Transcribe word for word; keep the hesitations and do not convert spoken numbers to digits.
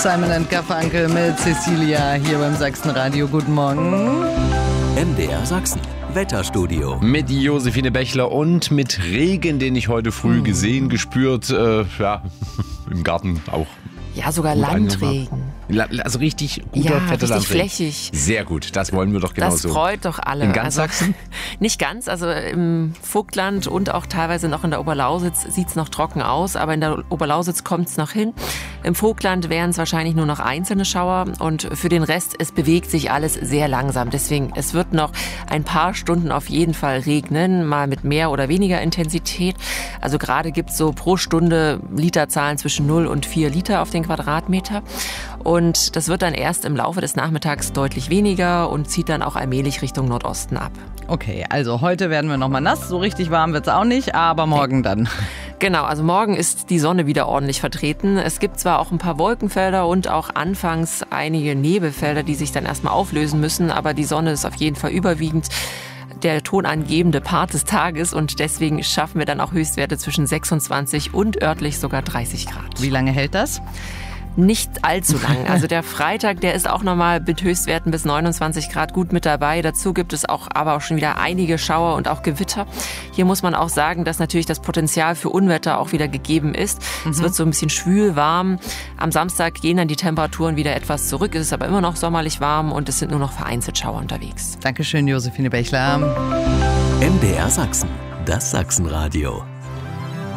Simon and Garfunkel mit Cecilia hier beim Sachsenradio. Guten Morgen. M D R Sachsen. Wetterstudio. Mit Josephine Bechler und mit Regen, den ich heute früh Mhm. gesehen, gespürt, äh, ja, im Garten auch. Ja, sogar Gut Landregen. La- Also richtig guter, Ja, fetter richtig Landregen. flächig. Sehr gut, das wollen wir doch Das genauso. freut doch alle. In ganz also, Sachsen? Nicht ganz, also im Vogtland und auch teilweise noch in der Oberlausitz sieht es noch trocken aus, aber in der Oberlausitz kommt es noch hin. Im Vogtland wären es wahrscheinlich nur noch einzelne Schauer und für den Rest, es bewegt sich alles sehr langsam. Deswegen, es wird noch ein paar Stunden auf jeden Fall regnen, mal mit mehr oder weniger Intensität. Also gerade gibt es so pro Stunde Literzahlen zwischen null und vier Liter auf den Quadratmeter. Und das wird dann erst im Laufe des Nachmittags deutlich weniger und zieht dann auch allmählich Richtung Nordosten ab. Okay, also heute werden wir nochmal nass. So richtig warm wird es auch nicht, aber morgen dann. Genau, also morgen ist die Sonne wieder ordentlich vertreten. Es gibt zwar auch ein paar Wolkenfelder und auch anfangs einige Nebelfelder, die sich dann erstmal auflösen müssen, aber die Sonne ist auf jeden Fall überwiegend der tonangebende Part des Tages und deswegen schaffen wir dann auch Höchstwerte zwischen sechsundzwanzig und örtlich sogar dreißig Grad. Wie lange hält das? Nicht allzu lang. Also der Freitag, der ist auch nochmal mit Höchstwerten bis neunundzwanzig Grad gut mit dabei. Dazu gibt es auch aber auch schon wieder einige Schauer und auch Gewitter. Hier muss man auch sagen, dass natürlich das Potenzial für Unwetter auch wieder gegeben ist. Mhm. Es wird so ein bisschen schwül, warm. Am Samstag gehen dann die Temperaturen wieder etwas zurück. Es ist aber immer noch sommerlich warm und es sind nur noch vereinzelt Schauer unterwegs. Dankeschön, Josephine Bechler. M D R Sachsen. Das Sachsenradio.